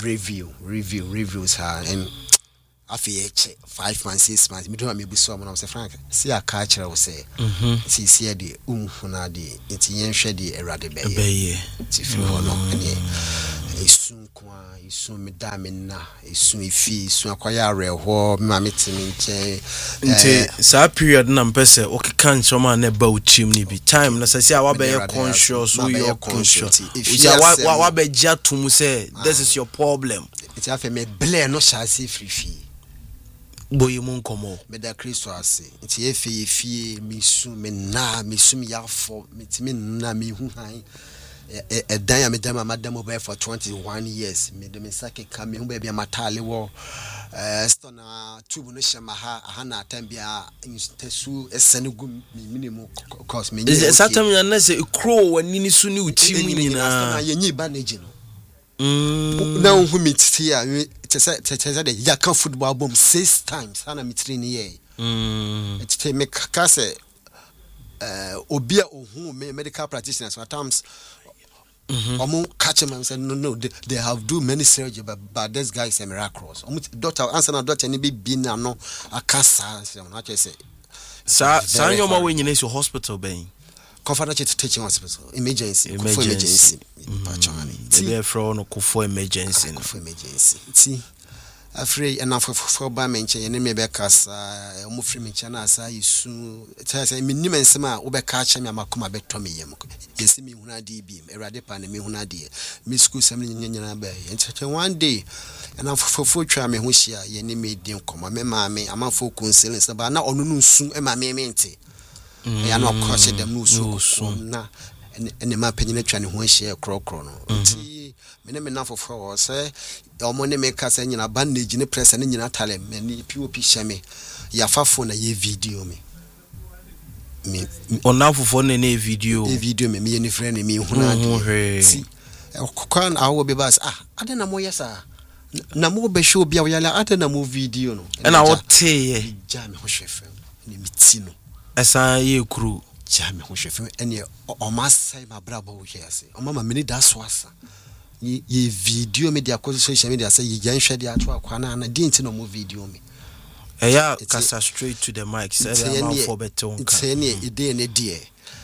reviews and afi 5 months 6 months me do me bi so am say Frank see aka kire wo say see de huna de enti yen hwe de erade be ye ti fi ho no ene isun kwa isun me da me na isun ifi isun akwaya areho me ma metimi nche nti sa period na mpese o keka nchoma na ba uchim ni bi time na say wa be conscious we your conscious wa be ja tum say this is your problem it afa me blame no shasi free boy mu nkomo me da Kristo ase nti efie misu me na misu me yafo metimi na me hu han dan ya me da madam oba for 21 years me de me sake ka me hu ba bia matale wo stona tube no shema ha na atambia tesu esene gu minimum course me is satam ya na se kro wani ni su ni uchi mu nyina ye nyi ba na je no na hu me titi ya tese de ya kan football bomb 6 times ana mitri ni ye tete me ka se obia ohu me medical practitioners at times omo catch him and say no they have do many surgery but this guy is a miracle doctor answer na doctor ni bi na no akasa say na che say sa nyoma we nyina so hospital ben Confederate Teaching Hospital emergency pachani they for no for emergency ti afrey ena for ba menche ye ne me be kasa omo free menche na asa yisu say minim ensema wo be ka cha me amakoma be to me yem yesi mi huna di bi erade pa na me huna di mi school sem nyanyana ba ye nche one day ena fofo twa me ho hia ye ne me di nkoma me ma me amafo counseling se ba na onu no nsu e ma me mente ya no akose dem no so na ene ma panyina twa ne ho hia krokro no nti me na fofo wo say omo ne me kasa nyina bandage ne press ne nyina tale me ni pop hyeme ya fafo na ye video me onafofo ne video me ni friend me huna de kwan awo be bas ade na mo yesa na mo be show bia yala ade na mo video no na wo te ja me ho hwefe ne miti no esa ye kru ja me ho hwefe ene o ma sai ma brabo wo yese o ma me ni da so asa ye video media ko social media say ye janhwe de ato akwana na di nti no mo video me eya kasa straight to the mic say am for beton ka say ne ide ne die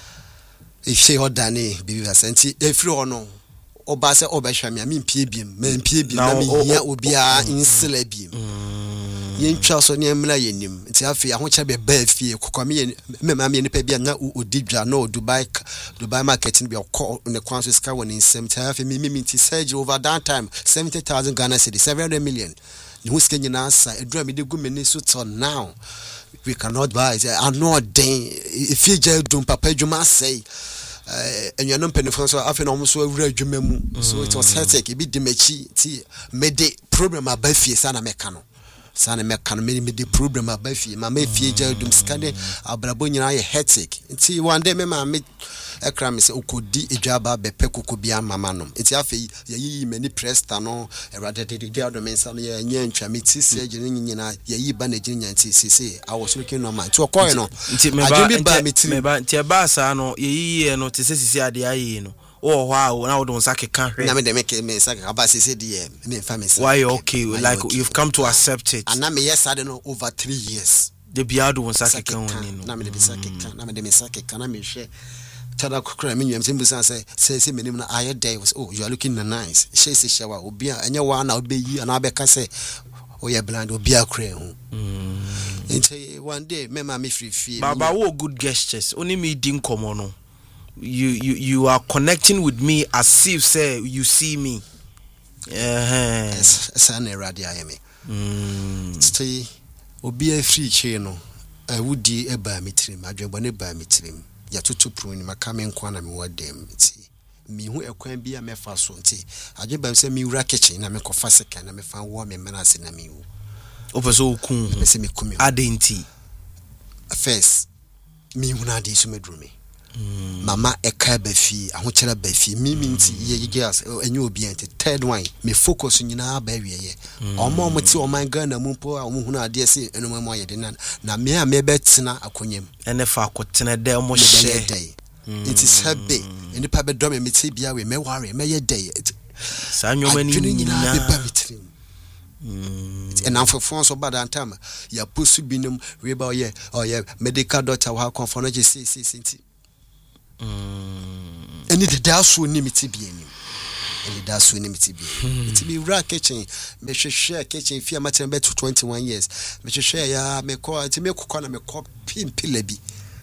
if say odane bibi asenti efri ono oba say obehwa me mpie biem ma mpie biem na me hia obia insela biem ye ntwa so ne mla yenim nti afi ahocha be ba afie kokome me ma me ne pa bia na odidwa na Dubai market ne bia ko ne kwan so ska woni nsem nti afi me nti surgery over that time 70,000 Ghana cedis 700 million ni huske nyina asa edura me de gu me ni so till now we cannot buy I know den if you just do papa djuma say and you know penifo so afi na omo so awura adwuma mu so it was hectic e bi de machi ti me de problem abafie sana meka no sana meka no me de problem abafie ma me fie je dum skane abrabo nyina ye hectic nti one day me ma me ekra me se okodi edwaba bepe kokobia mama no nti afi yayi mani presta no erade de ado me nsa no ye nya ntwa me ti se je nyina yayi ba na ginya nti sese I was looking no man to koy no nti me ba nti ba sa no yayi no ti sese ade ayi no oh wow na wodon sake kan hwe na me de me sake aba sese de me fa me say why okay like you've come to accept it and na me yes ade no over 3 years de biado won sake kan woni no na me de sake kan na me de me sake kan na me hwe tada kokra me nyam simbusan say menim na aye day was oh you are looking nice she say shawa obi anya wa na obeyi na abeka say oh you blind obi akra hu nti one day me ma me free baba wo good gestures only me din komo no you are connecting with me as if say you see me sana radio ayeme stay obi free che no wudi eba mitrim adwebo ne ba mitrim ya tutu pro ni makame nkwa na me wadem ti mi hu ekwan bi a mefa so nti adweba se mi wura kitchen na me kofa second na me fa wo me mena se na mi wu opeso okun me se me kumi adenti first mi hu na di so medru me mama eka ba fi ahokyera ba fi mimi nti ye gas enye obi ente third one me focus nyina ba wieye omo ti oman Ghana mu po a omo hu na ade se enoma mo ye de na me a me betena akonyem ene fa akotena de omo hye It is happy. In the paper dome, me say, be away, me worry, me ye day. Sanyomani, and now for France or bad and time, ya pussy binum, reba, ye, or ye, medical doctor, how confounded you say, and it does so nimity be any. And it does so nimity be. It be rack kitchen, me share kitchen, fear matter bed to 21 years. Me share ya, me call it, me cook on me cop pin pillaby.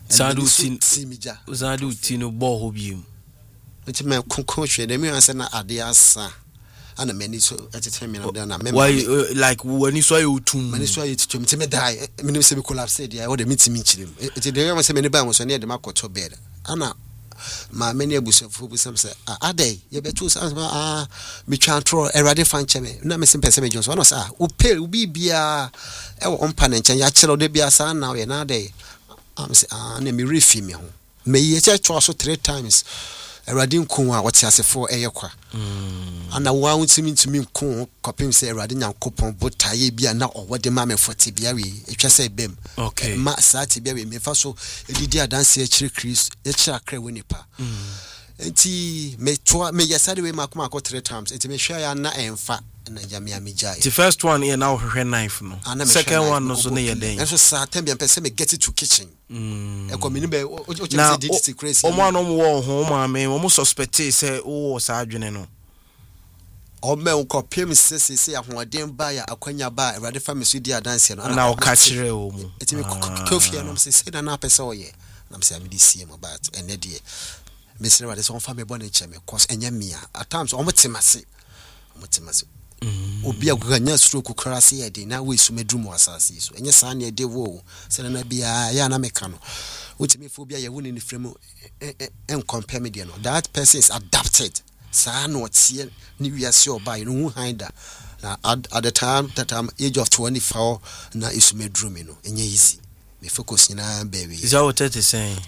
Zadu Tino Bohobium. It's my concussion, the mirror and Adiasa. And a many so at the time, why, like when you saw you too many saw it to me die. Minister collapse said, I would meet him. It's the was many bounds near the Marco to bed. Anna, my many abuse of who some say, a day, you bet 2 sons, me can't throw a radical function. No missing percentages. One was, who pay will be a on panage and yachelo de be a son now in a day. I'm saying, me refimio. May ye check also 3 times. A radin kuwa what has a 4 ayakwa. And I want to me cool, copying say radin and coupon, but tie be now or what the mamma for Tibiari, it just say bim. Okay, Massa Tibiari, me faso, a Lydia dance a chick crease, a chakra winnipa. And tea may twa may yes, I do Marco 3 times, it may share na and fat. The first one here now her knife no. Second one no so near day. And so Saturday and person get it to kitchen. Now, Oman war home, I mean, almost suspect say, oh, Sergeant no. Or men copy me say, I want them buy a quenya bar, rather famous dear dancing, and I'll catch you. It's me coffee and I'm saying, an apple ye. I'm saying, this year about and a dear. Mr. Radis on family bonnet chimney, cause and yamia. At times, almost timasi. Obi aganya stroke krasi e de na we so medrum asase so enye sa na de wo se na bia ya na meka no wotimi fo bia ye woni ni frem en compare me de no that person is adapted sa na otie ni wiase oba you know hinda na at the time that I'm age of 24 na is medrum no enye easy me focus na baby is that what it is saying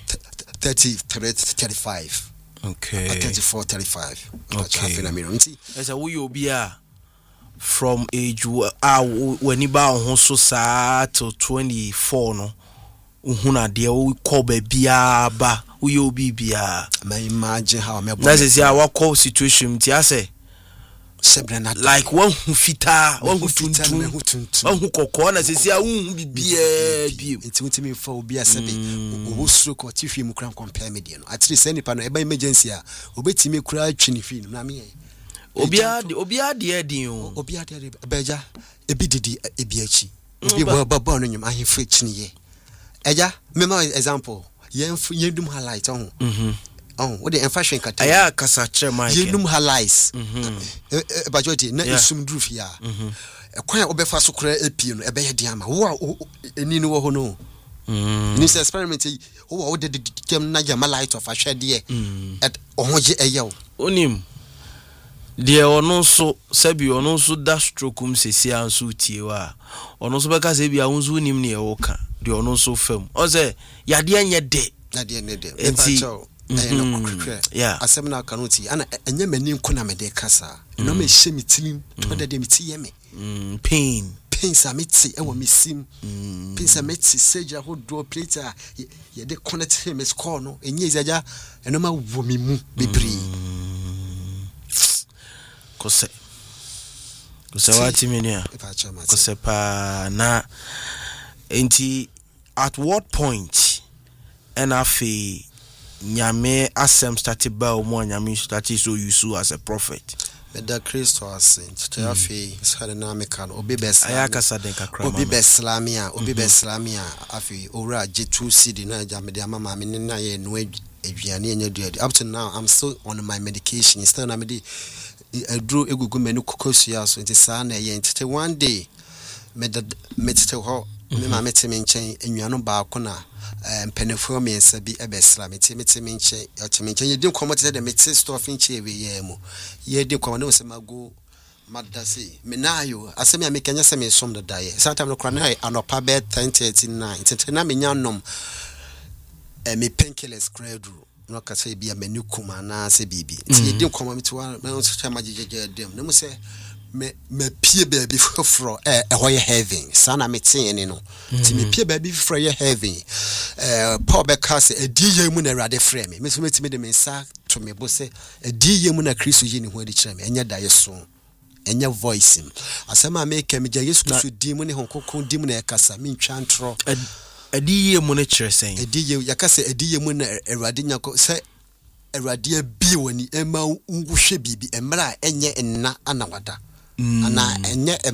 35 okay 34 35 okay as a we obia from age when you buy so sad to 24 no uhuna de we call bia ba we obi bia may imagine how me that is our call situation ti say like one who fita one who tuntum one who kokko na say hu bibia bi it me for obi asebe wo stroke o tifie mu kran compare me de no at least any pa no e ba emergency a obetimi kura twini fi no na me Obia de edin o. Obia de beja ebi didi ebi achi. Ebi bo no nyum ahemfo chini ye. Eja mema example yendum highlight on. What the fashion kata. Aya kasa kire Mike. Yendum highlights. Bajoti na isum druf ya. Ekwan obefa so kura epie no ebe ye de ama. Wo eni no ho no. This experiment wo de dem na jama light of ahwede at ohoje eyew. Onim de ono so sabi ono so da stroke sesi anso tie wa ono so beka se bia wonso nim ne e woka de ono so fam o se yade anye de enti yeah asem na kanoti ana enye mani nko na me de kasa no me hye mitilim to de miti ye me pain samiti e wo mesim pain samiti seja ho do plate ye de connect him is call no enye izaja eno ma wo mimu bebri kose wati menia kose pa na enti at what point enafi nyame asem started ba omo nyame started so you as a prophet the Christ was saint afi sadena mekan obi beslamia ayaka sadenka krama obi beslamia afi ora J2 CD na jamede amama me na ye no aduane enya duade up to now I'm still on my medication still na me dey I drew egugu menu kokosia so nti saa na ye nti one day metete ho me ma meteme nchen enwano ba ko na mpenefo me nsa bi ebesra meteme nchen oteme nchen ye di komote de mete stuff nche ewe ye mu ye di komo no se mago madase me na ayo asemi a mekanya se me som da daye sometime no kra na anopa be 10:39 nti na me nyanom me painkillers credro no ka say bia menu kuma na se bibi ti di nkoma mi ti wa me so cha majejeje dem no mo se me pie baby fro ɛhɔ heaven sana metie ne no ti me pie baby fro yɛ heaven Paul Bekas edi ye mu na Awurade frɛ me so metime de me nsa to me bo se edi ye mu na Kristo yi ne ho adi kyerɛ me enya dae so enya voice him asema make me gya Yesu Kristo di mu ne honkokon di mu na ɛkasa me ntwa ntro edi ye mu ne kyerɛ sɛn edi ye yakasa edi ye mu na Awurade nyako sɛ Awurade bi woni ema nhwɛ bibi emra enye enna anawada ana enye